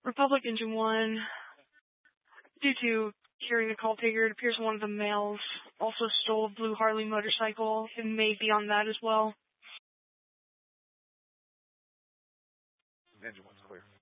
Republic Engine 1. Due to hearing the call taker, it appears one of the males also stole a blue Harley motorcycle. It may be on that as well. Engine 1's clear.